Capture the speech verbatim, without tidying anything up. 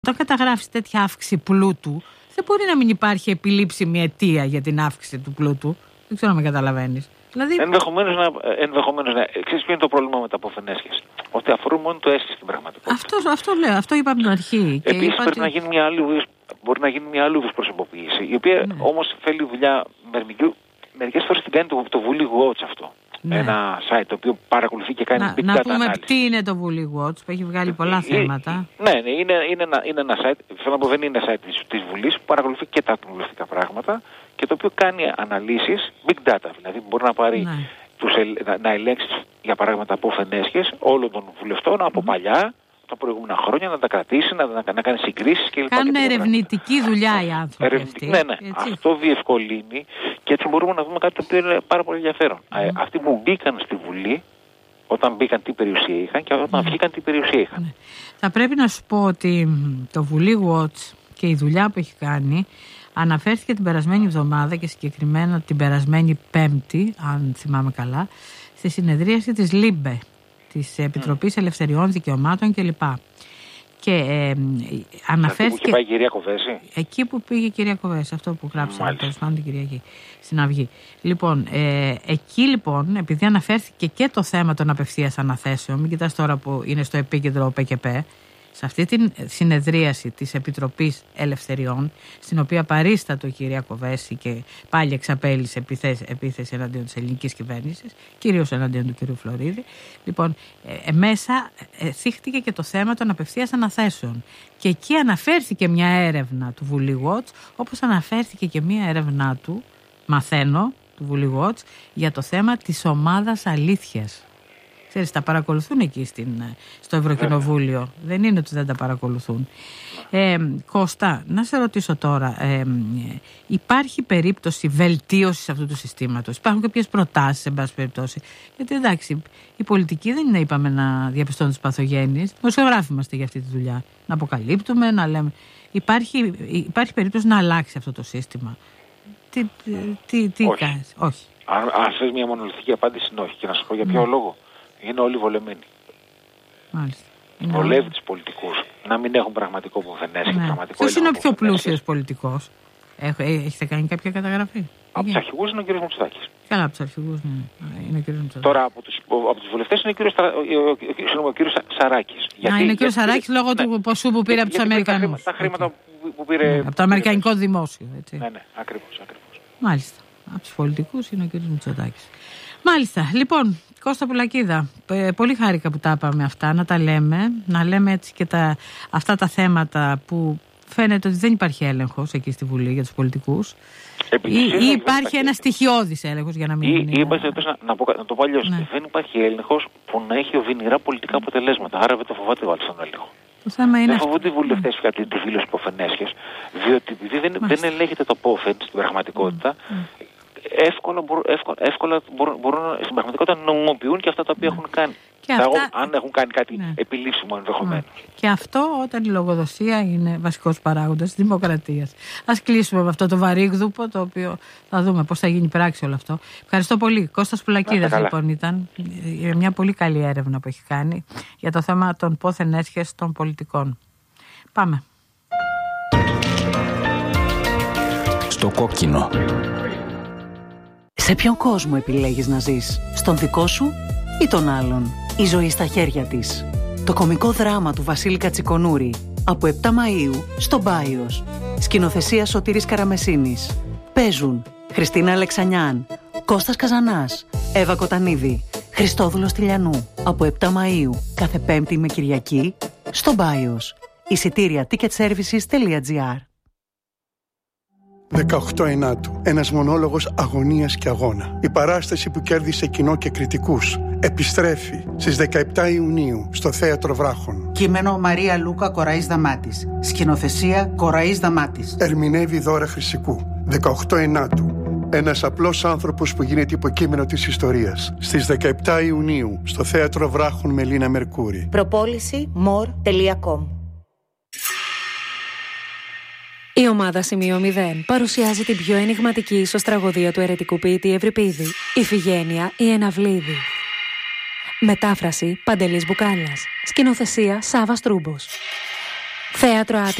Όταν καταγράφεις τέτοια αύξηση πλούτου, δεν μπορεί να μην υπάρχει επιλήψιμη αιτία για την αύξηση του πλούτου. Δεν ξέρω αν με καταλαβαίνεις. Δηλαδή... Ενδεχομένως να. Ενδεχομένως να ξέρεις ποιο είναι το πρόβλημα με τα αποφενέσχες? Ότι αφορούν μόνο το αίσθηση στην πραγματικότητα. Αυτό, αυτό λέω, αυτό είπα από την αρχή. Επίσης είπα πρέπει ότι... να γίνει μια άλλη, μπορεί να γίνει μια άλλη είδους προσωποποίηση, η οποία ναι. όμως θέλει δουλειά. Μερικές φορές την κάνει το, το Woolly Watch αυτό. Ναι. Ένα site το οποίο παρακολουθεί και κάνει να, big να data πούμε ανάλυση. Τι είναι το Woolly Watch που έχει βγάλει πολλά ε, θέματα. Ναι, ναι, είναι, είναι, ένα, είναι ένα site, θέλω να πω δεν είναι ένα site της, της Βουλής που παρακολουθεί και τα κοινοβουλευτικά πράγματα και το οποίο κάνει αναλύσεις big data. Δηλαδή μπορεί να πάρει ναι. τους, να, να ελέγξει για παράδειγμα τα αποφενέσχες όλων των βουλευτών από mm-hmm. παλιά, τα προηγούμενα χρόνια, να τα κρατήσει, να, να, να κάνει συγκρίσεις κλπ. Κάνουν ερευνητική δουλειά οι άνθρωποι αυτοί. Ναι, ναι. Αυτό διευκολύνει και έτσι μπορούμε να δούμε κάτι το οποίο είναι πάρα πολύ ενδιαφέρον. Mm. Αυτοί που μπήκαν στη Βουλή, όταν μπήκαν τι περιουσία είχαν και όταν mm. βγήκαν τι περιουσία είχαν. Mm. Θα πρέπει να σου πω ότι το Woolly Watch και η δουλειά που έχει κάνει αναφέρθηκε την περασμένη εβδομάδα και συγκεκριμένα την περασμένη Πέμπτη, αν θυμάμαι καλά, στη συνεδρίαση της ΛΥΜΠΕ, της Επιτροπής mm. Ελευθεριών, Δικαιωμάτων κλπ. Και ε, αναφέρθηκε. Εκεί που πάει η κυρία Κοβέση. Εκεί που πήγε η κυρία Κοβέση, αυτό που γράψαμε τέλος πάντων την Κυριακή στην Αυγή. Λοιπόν, ε, εκεί λοιπόν, επειδή αναφέρθηκε και το θέμα των απευθείας αναθέσεων, μην κοιτάς τώρα που είναι στο επίκεντρο ο ΠΚΠ, σε αυτή την συνεδρίαση της Επιτροπής Ελευθεριών, στην οποία παρίστατο η κυρία Κοβέση και πάλι εξαπέλυσε επίθεση, επίθεση εναντίον της ελληνικής κυβέρνησης, κυρίως εναντίον του κυρίου Φλωρίδη. Λοιπόν, ε, μέσα ε, θίχτηκε και το θέμα των απευθείας αναθέσεων. Και εκεί αναφέρθηκε μια έρευνα του Woolly Watch, όπως αναφέρθηκε και μια έρευνά του, μαθαίνω, του Woolly Watch, για το θέμα της ομάδας αλήθειας. Ξέρεις, τα παρακολουθούν εκεί στην, στο Ευρωκοινοβούλιο. Yeah. Δεν είναι ότι δεν τα παρακολουθούν. Ε, Κώστα, να σε ρωτήσω τώρα. Ε, υπάρχει περίπτωση βελτίωσης αυτού του συστήματος? Υπάρχουν κάποιες προτάσεις, εν πάση περιπτώσει? Γιατί εντάξει, η πολιτική δεν είναι, είπαμε, να διαπιστώνουν τις παθογένειες. Δημοσιογράφοι είμαστε για αυτή τη δουλειά. Να αποκαλύπτουμε, να λέμε. Υπάρχει, υπάρχει περίπτωση να αλλάξει αυτό το σύστημα? Τι, τι, τι όχι. κάνεις? Όχι. Αν, αν θες μια μονολυθική απάντηση, είναι όχι. Και να σου πω για ποιο mm. λόγο. Είναι όλοι βολεμένοι. Μάλιστα. Βολεύει τους πολιτικούς να μην έχουν πραγματικό πουθενές. Ναι. Ποιος είναι ο πιο πλούσιος πολιτικός? Έχετε κάνει κάποια καταγραφή? Από τους αρχηγούς είναι ο κύριος Μητσοτάκης. Καλά, από τους αρχηγούς ναι. είναι ο κύριος Μητσοτάκης. Τώρα από τους, από τους βουλευτές είναι ο κύριος, ο, ο, ο κύριος Σαράκης. Α, είναι ο κύριος Σαράκης λόγω ναι, του ποσού που πήρε για, από τους Αμερικανούς. Τα χρήματα okay. που, που πήρε. Ναι, από το αμερικανικό δημόσιο. Έτσι. Ναι, ναι, ακριβώς, ακριβώς. Μάλιστα. Από τους πολιτικούς είναι ο κύριος Μητσοτάκης. Μάλιστα. Λοιπόν, Κώστα Πουλακίδα, πολύ χάρηκα που τα είπαμε αυτά, να τα λέμε, να λέμε έτσι και τα, αυτά τα θέματα που φαίνεται ότι δεν υπάρχει έλεγχος εκεί στη Βουλή για τους πολιτικούς. Ή, ή υπάρχει ένα στοιχειώδης έλεγχος για να μην είναι. Ή, να, να, πω, να το πω αλλιώς, ναι. δεν υπάρχει έλεγχος που να έχει οβυνηρά πολιτικά αποτελέσματα. Άρα δεν το φοβάται ο άλλος τον έλεγχο. Το θέμα είναι δεν φοβούνται οι βουλευτές για τη δήλωση υποφενέσχες, διότι επειδή δεν, δεν ελέγχεται το πόφεν στην πραγματικότητα. Mm. Εύκολα, εύκολα, εύκολα μπορούν, μπορούν στην πραγματικότητα να νομιμοποιούν και αυτά τα οποία ναι. έχουν κάνει. Και αυτά... Τα, αν έχουν κάνει κάτι ναι. επιλήψιμο ενδεχομένως. Ναι. Και αυτό όταν η λογοδοσία είναι βασικός παράγοντας της δημοκρατίας. Ας κλείσουμε με αυτό το βαρύγδουπο, το οποίο θα δούμε πώς θα γίνει πράξη όλο αυτό. Ευχαριστώ πολύ. Κώστας Πουλακίδας λοιπόν ήταν μια πολύ καλή έρευνα που έχει κάνει για το θέμα των πόθεν έσχεσης των πολιτικών. Πάμε. Στο κόκκινο. Σε ποιον κόσμο επιλέγεις να ζεις? Στον δικό σου ή τον άλλον? Η ζωή στα χέρια της. Το κωμικό δράμα του Βασίλη Κατσικονούρη. Από επτά Μαΐου στο Μπάιος. Σκηνοθεσία Σωτήρης Καραμεσίνης. Παίζουν Χριστίνα Αλεξανιάν, Κώστας Καζανάς, Εύα Κοτανίδη, Χριστόδουλος Τηλιανού. Από επτά Μαΐου κάθε Πέμπτη με Κυριακή στο Μπάιος. Εισιτήρια ticketservices τελεία gr. δεκαοκτώ Ενάτου. Ένας μονόλογος αγωνίας και αγώνα. Η παράσταση που κέρδισε κοινό και κριτικούς επιστρέφει στις δεκαεπτά Ιουνίου στο Θέατρο Βράχων. Κείμενο Μαρία Λούκα Κοραής Δαμάτης. Σκηνοθεσία Κοραής Δαμάτης. Ερμηνεύει Δώρα Χρυσικού. δεκαοκτώ Ενάτου. Ένας απλός άνθρωπος που γίνεται υποκείμενο της ιστορίας. Στις δεκαεπτά Ιουνίου στο Θέατρο Βράχων με Λίνα Μερκούρη. Προπόληση μορ τελεία κομ. Η ομάδα Σημείο μηδέν παρουσιάζει την πιο ενιγματική ίσως τραγωδία του αιρετικού ποιητή Ευρυπίδη, Ιφηγένεια η Εναυλίδη. Μετάφραση Παντελής Μπουκάλιας. Σκηνοθεσία Σάβας Τρούμπος. Θέατρο